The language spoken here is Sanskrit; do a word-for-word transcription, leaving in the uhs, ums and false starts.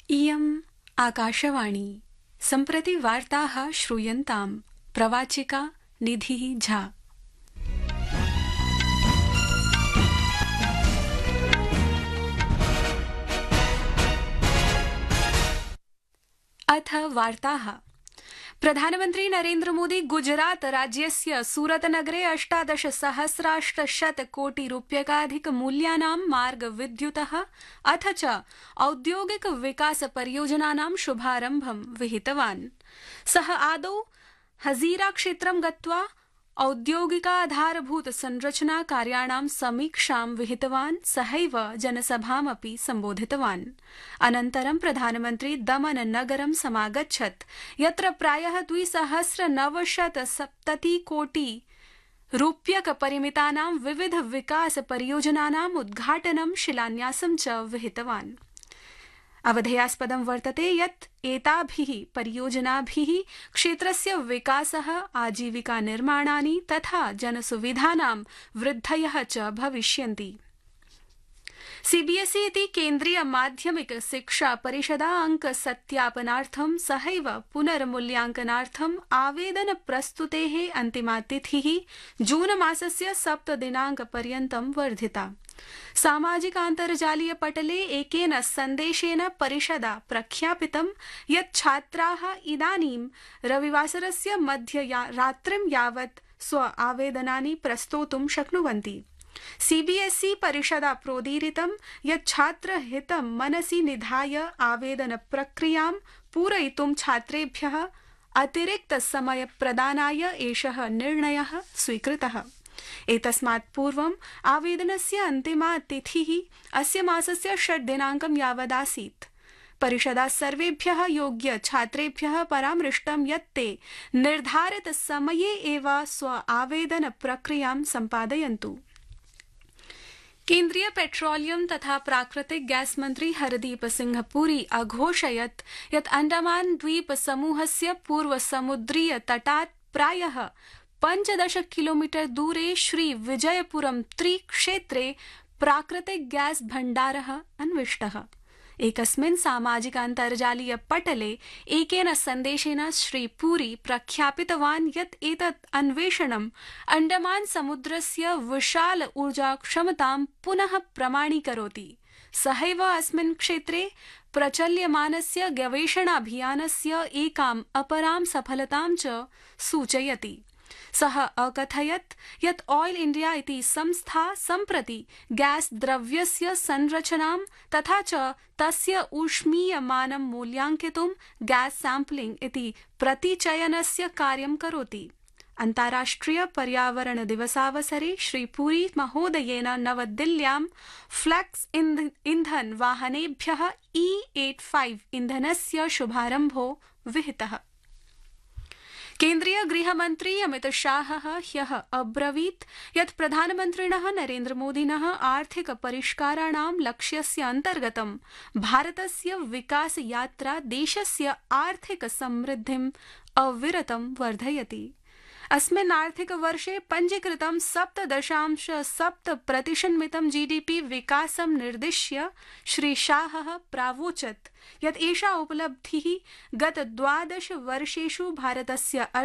इयम् आकाशवाणी सम्प्रति वार्ताः श्रूयन्ताम् प्रवाचिका निधिः झा। अथ वार्ताः। प्रधानमन्त्री नरेन्द्र मोदी गुजरात राज्यस्य सूरत नगरे अष्टादश सहस्राष्टशत कोटि रूप्यकाधिक मूल्यानां मार्ग विद्युतः अथ च औद्योगिक विकास परियोजनानां शुभारम्भं विहितवान्। सः आदौ हजीरा क्षेत्रं गत्वा औद्योगिकाधारभूत संरचना कार्याणां समीक्षां विहितवान्। सहैव जनसभामपि सम्बोधितवान्। अनन्तरं प्रधानमन्त्री दमन नगरं समागच्छत्, यत्र प्रायः द्विसहस्र नवशत सप्तति कोटि रूप्यक परिमितानां विविध विकास परियोजनानाम् उद्घाटनं शिलान्यासं च विहितवान्। अवधेयास्पदं वर्तते यत् एताभिः परियोजनाभिः क्षेत्रस्य विकासः, आजीविका निर्माणानि तथा जनसुविधानां वृद्धयः च भविष्यन्ति। सीबीएसई इति केन्द्रीय माध्यमिक शिक्षा परिषदा अंक सत्यापनार्थं सहैव पुनर्मूल्यांकनार्थं आवेदन प्रस्तुतेः अन्तिमा तिथिः जून मासस्य सप्त दिनांक पर्यन्तं वर्धिता। सामाजिकान्तर्जालीय पटले एकेन सन्देशेन परिषदा प्रख्यापितं यत् छात्राः इदानीं रविवासरस्य मध्यरात्रिं यावत् स्व आवेदनानि प्रस्तोतुं शक्नुवन्ति। सीबीएसई परिषदा प्रोदीरितं यत् छात्रहितं मनसि निधाय आवेदन प्रक्रियां पूरयितुं छात्रेभ्यः अतिरिक्त समय प्रदानाय एषः निर्णयः स्वीकृतः। एतस्मात् पूर्वम् आवेदनस्य अन्तिमा तिथिः अस्य मासस्य षड् दिनाङ्कं यावदासीत्। परिषदा सर्वेभ्यः योग्य छात्रेभ्यः परामृष्टं यत् ते निर्धारित समये एव स्व आवेदन प्रक्रियां सम्पादयन्तु। केन्द्रीय पेट्रोलियम तथा प्राकृतिक गैस मंत्री हरदीप सिंह पुरी अघोषयत् यत् अंडमान द्वीप समूहस्य पूर्व समुद्रीय तटात् प्रायः पञ्चदश किलोमीटर दूरे श्री विजयपुरम त्रिक्षेत्रे प्राकृतिक गैस भण्डारः अन्विष्टः। एकस्मिन् सामाजिकान्तर्जालीय पटले एकेन सन्देशेन श्री पुरी प्रख्यापितवान् यत् एतत् अन्वेषणम् अंडमान समुद्रस्य विशाल ऊर्जा क्षमतां पुनः प्रमाणीकरोति। सहैव अस्मिन् क्षेत्रे प्रचल्यमानस्य गवेषणाभियानस्य एकाम् अपरां सफलतां च सूचयति। सः अकथयत् यत् ऑयल इंडिया इति संस्था सम्प्रति गैस द्रव्यस्य संरचनां तथा च तस्य ऊष्मीयमानं मूल्याङ्कितुं गैस सैम्पलिंग इति प्रतिचयनस्य कार्यं करोति। अन्ताराष्ट्रिय पर्यावरण दिवसावसरे श्री पुरी महोदयेन नवदिल्ल्यां फ्लेक्स इंधन वाहनेभ्यः ई पचासी इंधनस्य शुभारम्भो विहितः। केन्द्रीय गृहमन्त्री अमित शाहः ह्यः अब्रवीत् यत् प्रधानमन्त्रिणः नरेन्द्र मोदिनः आर्थिक परिष्काराणां लक्ष्यस्य अन्तर्गतं भारतस्य विकास यात्रा देशस्य आर्थिक समृद्धिम् अविरतं वर्धयति। अस्मिन् आर्थिक वर्षे पञ्जीकृतं सप्त दशांश सप्त प्रतिशन्मितं जीडीपी विकासं निर्दिश्य श्री शाहः प्रावोचत् यत् एषा उपलब्धिः गत द्वादश वर्षेषु भारतस्य